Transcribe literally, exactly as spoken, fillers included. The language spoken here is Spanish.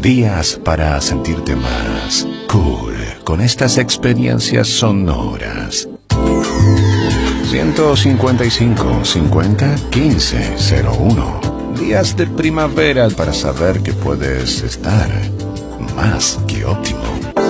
Días para sentirte más cool con estas experiencias sonoras. ciento cincuenta y cinco, cincuenta, quince, cero uno. Días de primavera para saber que puedes estar más que óptimo.